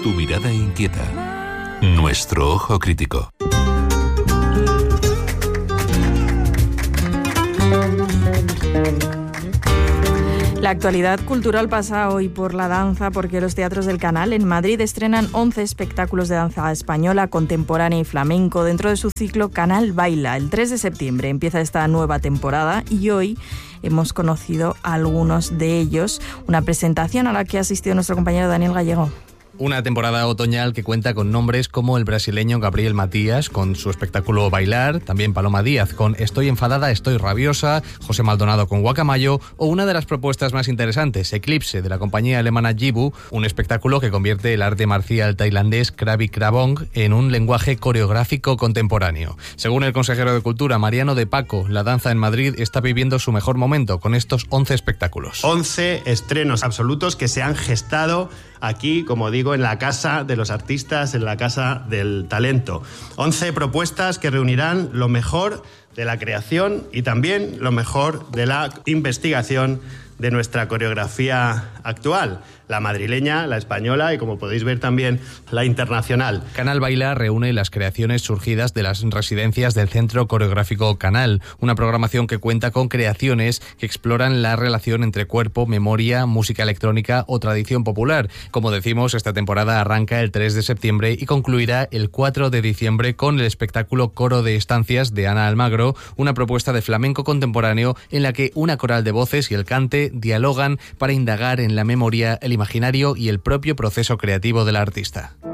Tu mirada inquieta. Nuestro ojo crítico. La actualidad cultural pasa hoy por la danza, porque los teatros del Canal en Madrid estrenan 11 espectáculos de danza española, contemporánea y flamenco dentro de su ciclo Canal Baila. El 3 de septiembre empieza esta nueva temporada y hoy hemos conocido algunos de ellos. Una presentación a la que ha asistido nuestro compañero Daniel Gallego. Una temporada otoñal que cuenta con nombres como el brasileño Gabriel Matías con su espectáculo Bailar, también Paloma Díaz con Estoy enfadada, estoy rabiosa, José Maldonado con Guacamayo o una de las propuestas más interesantes, Eclipse, de la compañía alemana Jibu, un espectáculo que convierte el arte marcial tailandés Krabi Krabong en un lenguaje coreográfico contemporáneo. Según el consejero de Cultura, Mariano de Paco, la danza en Madrid está viviendo su mejor momento con estos 11 espectáculos. 11 estrenos absolutos que se han gestado aquí, como digo, en la casa de los artistas, en la casa del talento. 11 propuestas que reunirán lo mejor de la creación y también lo mejor de la investigación de nuestra coreografía actual, la madrileña, la española y, como podéis ver, también la internacional. Canal Baila reúne las creaciones surgidas de las residencias del Centro Coreográfico Canal, una programación que cuenta con creaciones que exploran la relación entre cuerpo, memoria, música electrónica o tradición popular. Como decimos, esta temporada arranca el 3 de septiembre y concluirá el 4 de diciembre con el espectáculo Coro de Estancias de Ana Almagro, una propuesta de flamenco contemporáneo en la que una coral de voces y el cante dialogan para indagar en la memoria, el imaginario y el propio proceso creativo del artista.